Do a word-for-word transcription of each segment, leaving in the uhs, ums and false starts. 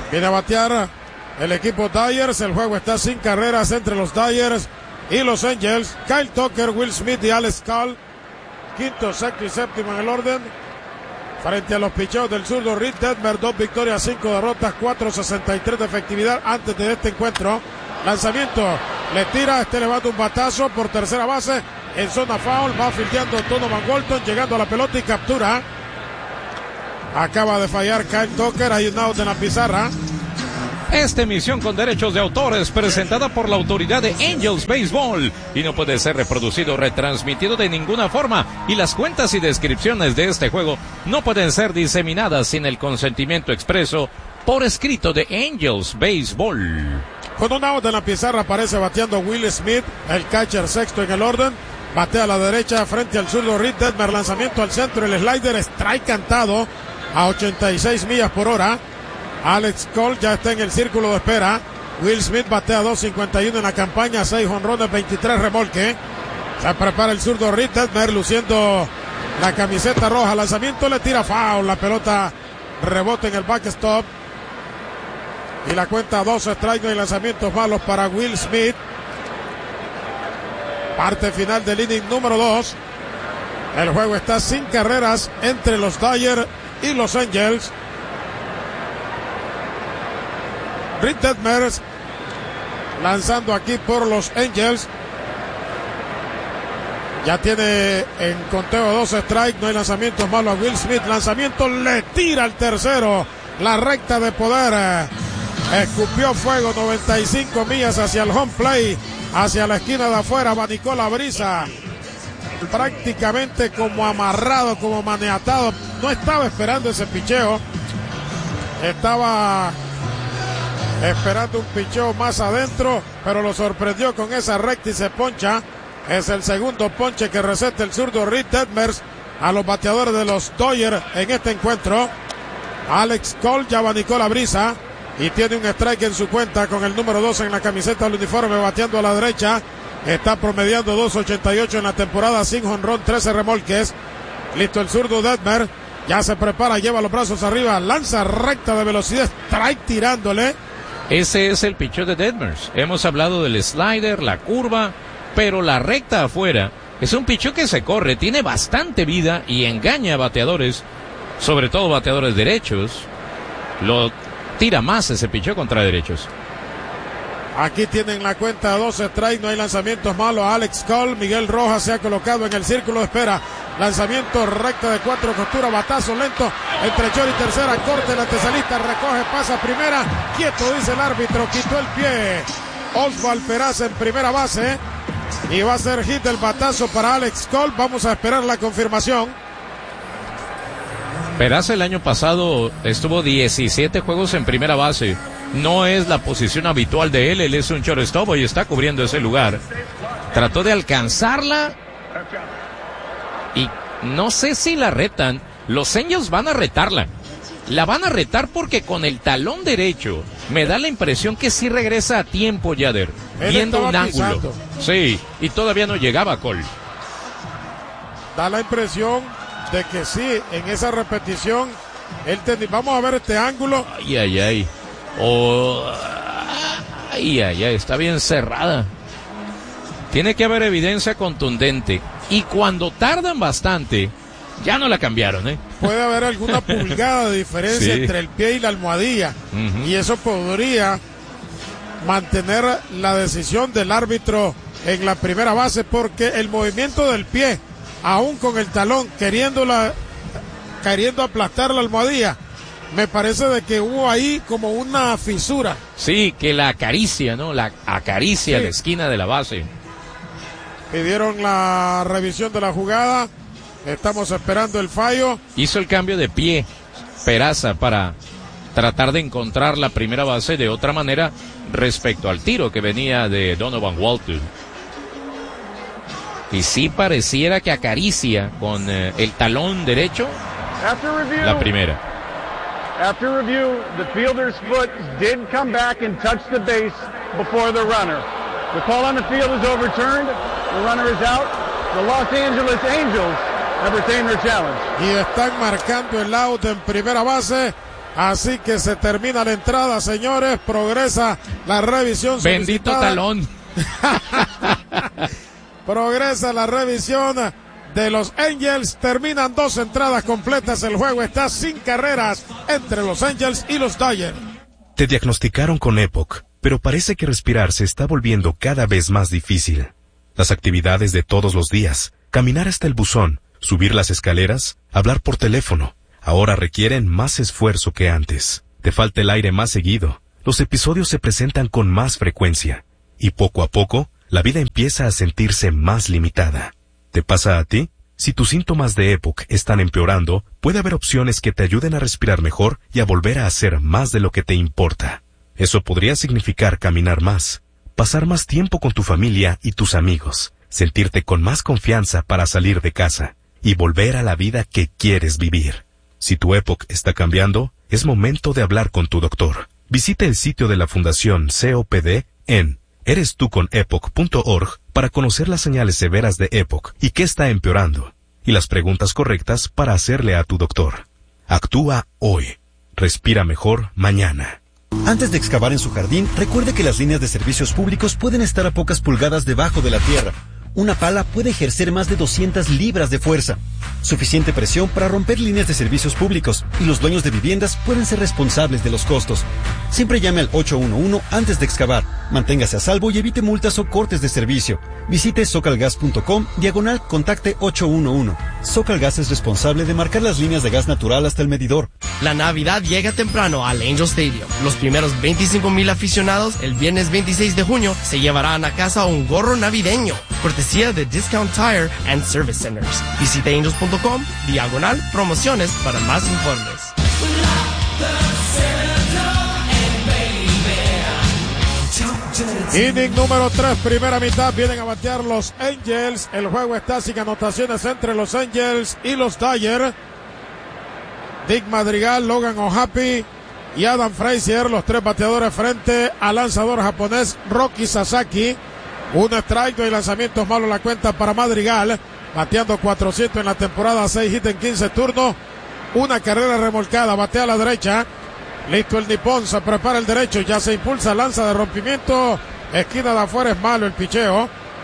Viene a batear el equipo Dyers. El juego está sin carreras entre los Dyers y los Angels. Kyle Tucker, Will Smith y Alex Call. Quinto, sexto y séptimo en el orden. Frente a los picheos del zurdo Reed Detmer. Dos victorias, cinco derrotas, cuatro sesenta y tres de efectividad antes de este encuentro. Lanzamiento, le tira, este levanta un batazo por tercera base. En zona foul, va fildeando Donovan Walton, llegando a la pelota y captura. Acaba de fallar Kyle Tucker, hay un out en la pizarra. Esta emisión con derechos de autor es presentada por la autoridad de Angels Baseball y no puede ser reproducido o retransmitido de ninguna forma, y las cuentas y descripciones de este juego no pueden ser diseminadas sin el consentimiento expreso por escrito de Angels Baseball. Con un out en la pizarra aparece bateando Will Smith, el catcher sexto en el orden. Batea a la derecha frente al zurdo Reed Detmer. Lanzamiento al centro, el slider, strike cantado a ochenta y seis millas por hora. Alex Cole ya está en el círculo de espera. Will Smith batea dos cincuenta y uno en la campaña, seis jonrones, veintitrés remolque. Se prepara el zurdo Reed Detmer luciendo la camiseta roja. Lanzamiento, le tira foul, la pelota rebota en el backstop. Y la cuenta dos strikes, no hay lanzamientos malos para Will Smith. Parte final del inning número dos. El juego está sin carreras entre los Dyers y los Angels. Reed Detmer lanzando aquí por los Angels. Ya tiene en conteo dos strikes, no hay lanzamientos malos a Will Smith. Lanzamiento, le tira al tercero. La recta de poder. Escupió fuego, noventa y cinco millas hacia el home plate, hacia la esquina de afuera, abanicó la brisa. Prácticamente como amarrado, como maniatado. No estaba esperando ese picheo. Estaba esperando un picheo más adentro, pero lo sorprendió con esa recta y se poncha. Es el segundo ponche que receta el zurdo Reed Detmer a los bateadores de los Dodgers en este encuentro. Alex Cole ya abanicó la brisa y tiene un strike en su cuenta con el número dos en la camiseta del uniforme, bateando a la derecha. Está promediando dos ochenta y ocho en la temporada, sin jonrón, trece remolques. Listo el zurdo Detmer, ya se prepara, lleva los brazos arriba, lanza recta de velocidad, strike tirándole. Ese es el picheo de Detmer. Hemos hablado del slider, la curva, pero la recta afuera es un picheo que se corre, tiene bastante vida y engaña a bateadores, sobre todo bateadores derechos. Lo tira más ese picheo contra derechos. Aquí tienen la cuenta dos strikes, no hay lanzamientos malos. Alex Cole, Miguel Rojas se ha colocado en el círculo de espera. Lanzamiento recta de cuatro costuras, batazo lento entre short y tercera, corte el antesalista, recoge, pasa primera, quieto dice el árbitro, quitó el pie Oswald Peraza en primera base y va a ser hit el batazo para Alex Cole. Vamos a esperar la confirmación. Peraza el año pasado estuvo diecisiete juegos en primera base. No es la posición habitual de él, él es un shortstop y está cubriendo ese lugar. Trató de alcanzarla y no sé si la retan. Los Angels van a retarla. La van a retar porque con el talón derecho me da la impresión que sí regresa a tiempo, Yader, viendo un ángulo. Pisando. Sí, y todavía no llegaba Cole. Da la impresión de que sí, en esa repetición él ten... vamos a ver este ángulo. Ay, ay, ay. Oh, ay, ay, ay, está bien cerrada. Tiene que haber evidencia contundente. Y cuando tardan bastante, ya no la cambiaron, ¿eh? Puede haber alguna pulgada de diferencia sí. entre el pie y la almohadilla. Uh-huh. Y eso podría mantener la decisión del árbitro en la primera base, porque el movimiento del pie, aún con el talón, queriéndola, queriendo aplastar la almohadilla, me parece de que hubo ahí como una fisura. Sí, que la acaricia, ¿no? La acaricia sí. La esquina de la base. Pidieron la revisión de la jugada. Estamos esperando el fallo. Hizo el cambio de pie Peraza para tratar de encontrar la primera base de otra manera respecto al tiro que venía de Donovan Walton. Y sí pareciera que acaricia con eh, el talón derecho review, la primera. After review, the fielder's foot did come back and touch the base before the runner. The call on the field is overturned. The runner is out. The Los Angeles Angels have retained their challenge. Y están marcando el out en primera base. Así que se termina la entrada, señores. Progresa la revisión solicitada. Bendito talón. Progresa la revisión de los Angels. Terminan dos entradas completas. El juego está sin carreras entre los Angels y los Dodgers. Te diagnosticaron con EPOC, pero parece que respirar se está volviendo cada vez más difícil. Las actividades de todos los días, caminar hasta el buzón, subir las escaleras, hablar por teléfono, ahora requieren más esfuerzo que antes. Te falta el aire más seguido. Los episodios se presentan con más frecuencia. Y poco a poco, la vida empieza a sentirse más limitada. ¿Te pasa a ti? Si tus síntomas de EPOC están empeorando, puede haber opciones que te ayuden a respirar mejor y a volver a hacer más de lo que te importa. Eso podría significar caminar más, pasar más tiempo con tu familia y tus amigos, sentirte con más confianza para salir de casa y volver a la vida que quieres vivir. Si tu EPOC está cambiando, es momento de hablar con tu doctor. Visita el sitio de la Fundación C O P D en eres tú con epoc punto org para conocer las señales severas de EPOC y qué está empeorando, y las preguntas correctas para hacerle a tu doctor. Actúa hoy. Respira mejor mañana. Antes de excavar en su jardín, recuerde que las líneas de servicios públicos pueden estar a pocas pulgadas debajo de la tierra. Una pala puede ejercer más de doscientas libras de fuerza. Suficiente presión para romper líneas de servicios públicos, y los dueños de viviendas pueden ser responsables de los costos. Siempre llame al ocho uno uno antes de excavar. Manténgase a salvo y evite multas o cortes de servicio. Visite socalgas punto com, diagonal contacte ocho uno uno. Socalgas es responsable de marcar las líneas de gas natural hasta el medidor. La Navidad llega temprano al Angel Stadium. Los primeros veinticinco mil aficionados el viernes veintiséis de junio se llevarán a casa un gorro navideño, cortesía de Discount Tire and Service Centers. Visite angels punto com, diagonal promociones para más informes. Inning número tres, primera mitad, vienen a batear los Angels. El juego está sin anotaciones entre los Angels y los Dodgers. Dick Madrigal, Logan O'Happy y Adam Frazier, los tres bateadores frente al lanzador japonés Roki Sasaki. Un strike, dos lanzamientos malos la cuenta para Madrigal, bateando cuatrocientos en la temporada, seis hits en quince turnos, una carrera remolcada, batea a la derecha. Listo el nipón, se prepara el derecho, ya se impulsa, lanza de rompimiento, esquina de afuera, es malo el picheo.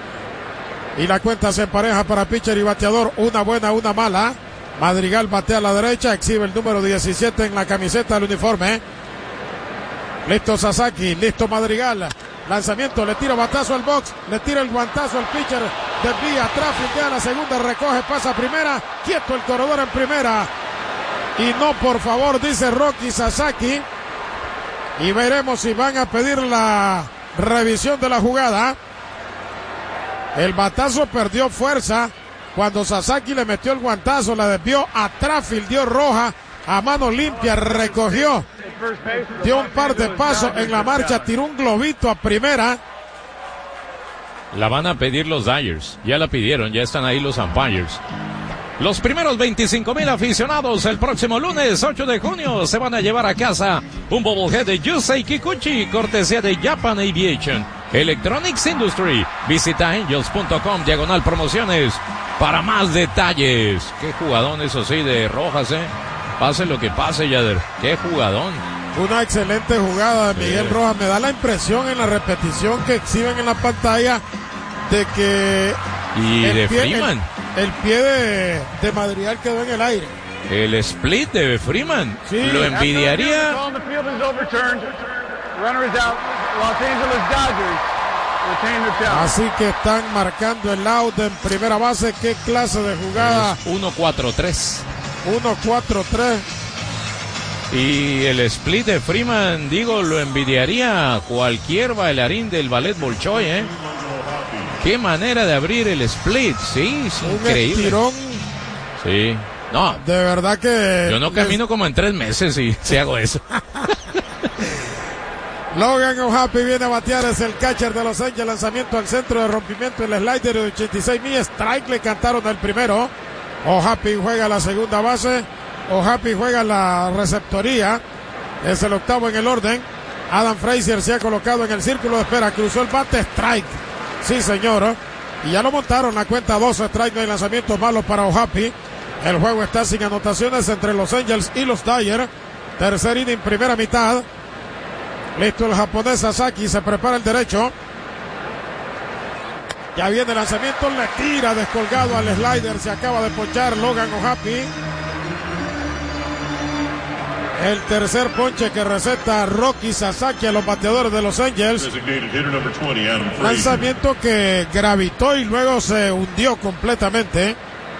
Y la cuenta se empareja para pitcher y bateador, una buena, una mala. Madrigal batea a la derecha, exhibe el número diecisiete en la camiseta del uniforme. Listo Sasaki, listo Madrigal. Lanzamiento, le tira batazo al box, le tira el guantazo al pitcher, desvía atrás, fildea la segunda, recoge, pasa a primera, quieto el corredor en primera. Y no, por favor, dice Roki Sasaki. Y veremos si van a pedir la revisión de la jugada. El batazo perdió fuerza cuando Sasaki le metió el guantazo, la desvió atrás, fildeó roja, a mano limpia, recogió, dio un par de pasos en la marcha, tiró un globito a primera. La van a pedir los Dodgers, ya la pidieron, ya están ahí los umpires. Los primeros veinticinco mil aficionados el próximo lunes ocho de junio se van a llevar a casa un bobblehead de Yusei Kikuchi, cortesía de Japan Aviation Electronics Industry. Visita angels punto com, diagonal promociones, para más detalles. Qué jugadón, eso sí, de Rojas, eh. Pase lo que pase, Yader. Qué jugadón. Una excelente jugada de Miguel sí. Rojas. Me da la impresión en la repetición que exhiben en la pantalla de que y de pie, Freeman el, el pie de, de Madrigal quedó en el aire. El split de Freeman sí. Lo envidiaría. Así que están marcando el out en primera base. Qué clase de jugada. uno cuatro tres uno cuatro tres Y el split de Freeman, digo, lo envidiaría cualquier bailarín del ballet Bolshoi, ¿eh? Qué manera de abrir el split, sí, es un increíble. Estirón. Sí, no. De verdad que... Yo no camino les... como en tres meses y si hago eso. Logan O'Happy viene a batear, es el catcher de Los Ángeles, lanzamiento al centro de rompimiento, el slider de ochenta y seis millas, strike, le cantaron el primero. O'Happy juega la segunda base, O'Happy juega la receptoría, es el octavo en el orden. Adam Frazier se ha colocado en el círculo de espera, cruzó el bate, strike. Sí, señor. Y ya lo montaron, la cuenta dos, strike, no hay lanzamientos malos para O'Happy. El juego está sin anotaciones entre los Angels y los Dodgers. Tercer inning, primera mitad. Listo el japonés Sasaki, se prepara el derecho. Ya viene el lanzamiento, le tira descolgado al slider, se acaba de ponchar Logan O'Happy. El tercer ponche que receta Roki Sasaki a los bateadores de Los Angels. Lanzamiento que gravitó y luego se hundió completamente.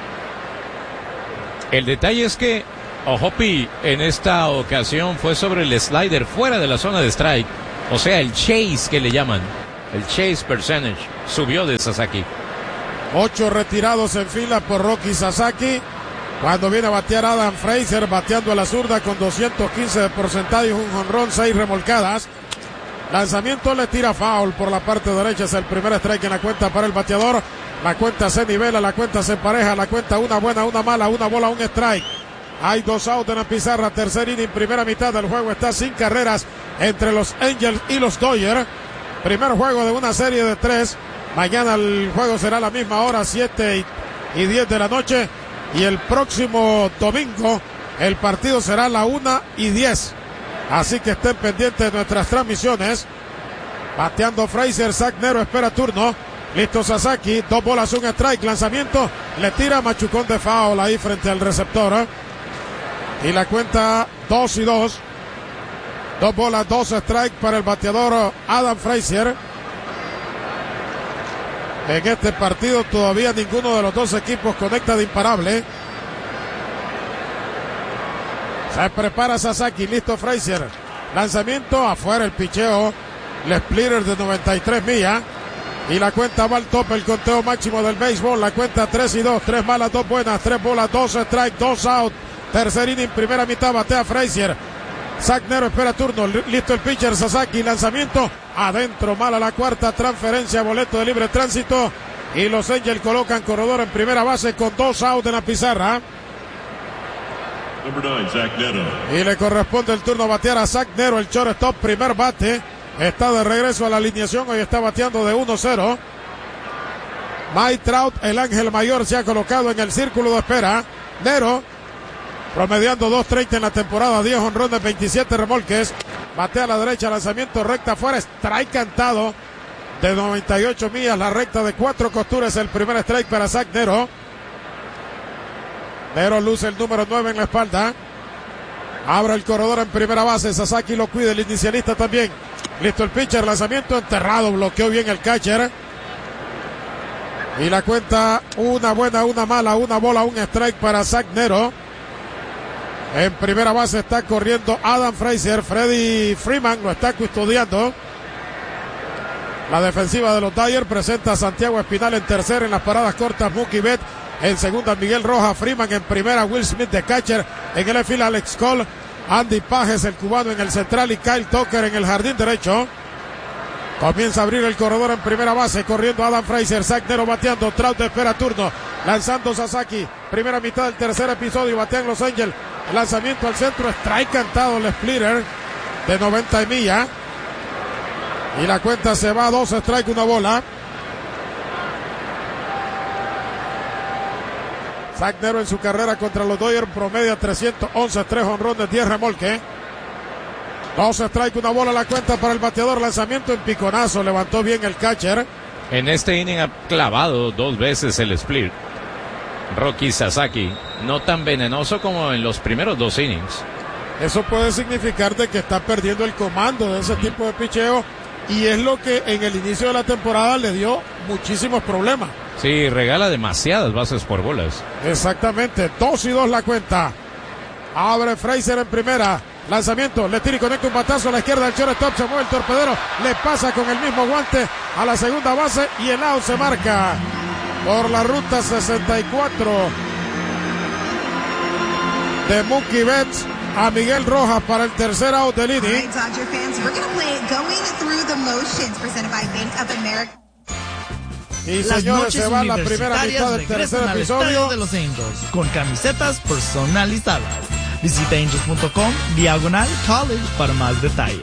El detalle es que O'Happy en esta ocasión fue sobre el slider fuera de la zona de strike. O sea, el chase que le llaman. El chase percentage subió de Sasaki. Ocho retirados en fila por Roki Sasaki. Cuando viene a batear Adam Frazier, bateando a la zurda con doscientos quince de porcentaje, un jonrón, seis remolcadas. Lanzamiento le tira foul por la parte derecha, es el primer strike en la cuenta para el bateador. La cuenta se nivela, la cuenta se empareja, la cuenta una buena, una mala, una bola, un strike. Hay dos outs en la pizarra, tercer inning, primera mitad del juego está sin carreras entre los Angels y los Dodgers. Primer juego de una serie de tres. Mañana el juego será a la misma hora, siete y diez de la noche. Y el próximo domingo el partido será a la una y diez. Así que estén pendientes de nuestras transmisiones. Bateando Frazier, Zach Nero espera turno. Listo Sasaki, dos bolas, un strike, lanzamiento, le tira machucón de foul ahí frente al receptor. Y la cuenta dos y dos. Dos bolas, dos strike para el bateador Adam Frazier. En este partido todavía ninguno de los dos equipos conecta de imparable. Se prepara Sasaki, listo Frazier. Lanzamiento, afuera el picheo. El splitter de noventa y tres millas. Y la cuenta va al tope, el conteo máximo del béisbol. La cuenta tres y dos, tres malas, dos buenas, tres bolas, dos strike, dos out. Tercer inning, primera mitad, batea Frazier. Zach Nero espera turno, listo el pitcher Sasaki, lanzamiento, adentro, mala la cuarta, transferencia, boleto de libre tránsito. Y los Angels colocan corredor en primera base con dos outs en la pizarra. Y le corresponde el turno batear a Zach Nero, el shortstop, primer bate. Está de regreso a la alineación, hoy está bateando de uno cero. Mike Trout, el ángel mayor, se ha colocado en el círculo de espera. Nero, promediando dos treinta en la temporada, diez jonrones, veintisiete remolques. Batea a la derecha, lanzamiento recta afuera, strike cantado de noventa y ocho millas, la recta de cuatro costuras, el primer strike para Zach Nero. Nero luce el número nueve en la espalda. Abre el corredor en primera base, Sasaki lo cuida, el inicialista también. Listo el pitcher, lanzamiento enterrado, bloqueó bien el catcher. Y la cuenta una buena, una mala, una bola, un strike para Zach Nero. En primera base está corriendo Adam Frazier, Freddie Freeman lo está custodiando. La defensiva de los Dodgers presenta a Santiago Espinal en tercera, en las paradas cortas Mookie Betts, en segunda Miguel Rojas, Freeman en primera, Will Smith de catcher, en el fila Alex Cole, Andy Pages el cubano en el central y Kyle Tucker en el jardín derecho. Comienza a abrir el corredor en primera base, corriendo Adam Frazier, Zach Nero bateando, Trout espera turno, lanzando Sasaki, primera mitad del tercer episodio, batean los Angels, lanzamiento al centro, strike cantado, el splitter de noventa millas. Y la cuenta se va a dos strike, una bola. Zach Nero en su carrera contra los Dodgers promedia trescientos once, tres jonrones, diez remolques. Dos strike, una bola, la cuenta para el bateador, lanzamiento en piconazo, levantó bien el catcher. En este inning ha clavado dos veces el split Roki Sasaki, no tan venenoso como en los primeros dos innings. Eso puede significar de que está perdiendo el comando de ese tipo de picheo, y es lo que en el inicio de la temporada le dio muchísimos problemas. Sí, regala demasiadas bases por bolas. Exactamente, dos y dos la cuenta. Abre Frazier en primera, lanzamiento, le tira y conecta un batazo a la izquierda del shortstop, se mueve el torpedero, le pasa con el mismo guante a la segunda base y el out se marca por la ruta sesenta y cuatro de Mookie Betts a Miguel Rojas para el tercer out del inning. All right, Dodger fans, we're going to play Going Through the Motions, presented by Bank of America. Y Las señores, se va la primera mitad del tercer al episodio estadio de los Angels con camisetas personalizadas. Visita angels punto com diagonal college para más detalles.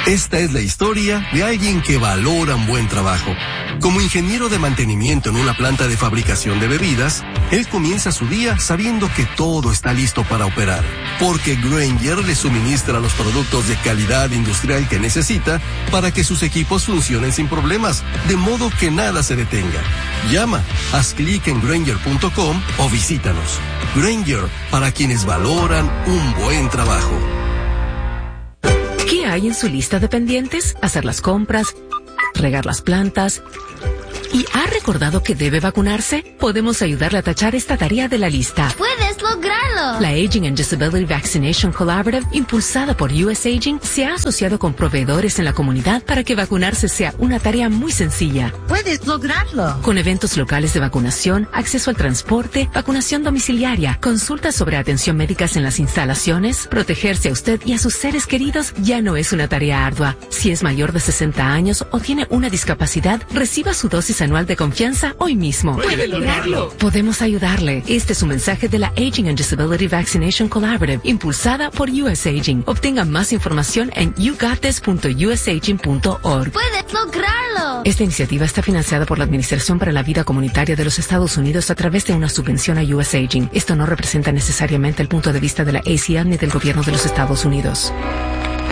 Esta es la historia de alguien que valora un buen trabajo. Como ingeniero de mantenimiento en una planta de fabricación de bebidas, él comienza su día sabiendo que todo está listo para operar, porque Grainger le suministra los productos de calidad industrial que necesita para que sus equipos funcionen sin problemas, de modo que nada se detenga. Llama, haz clic en Grainger punto com o visítanos. Grainger, para quienes valoran un buen trabajo. ¿Qué hay en su lista de pendientes? Hacer las compras, regar las plantas. ¿Y ha recordado que debe vacunarse? Podemos ayudarle a tachar esta tarea de la lista. ¡Puedes lograrlo! La Aging and Disability Vaccination Collaborative, impulsada por U S Aging, se ha asociado con proveedores en la comunidad para que vacunarse sea una tarea muy sencilla. ¡Puedes lograrlo! Con eventos locales de vacunación, acceso al transporte, vacunación domiciliaria, consultas sobre atención médicas en las instalaciones, protegerse a usted y a sus seres queridos ya no es una tarea ardua. Si es mayor de sesenta años o tiene una discapacidad, reciba su dosis anual de confianza hoy mismo. ¡Puede lograrlo! Podemos ayudarle. Este es un mensaje de la Aging and Disability Vaccination Collaborative, impulsada por U S Aging. Obtenga más información en you got this punto u s aging punto org. ¡Puedes lograrlo! Esta iniciativa está financiada por la Administración para la Vida Comunitaria de los Estados Unidos a través de una subvención a U S Aging. Esto no representa necesariamente el punto de vista de la A C L ni del gobierno de los Estados Unidos.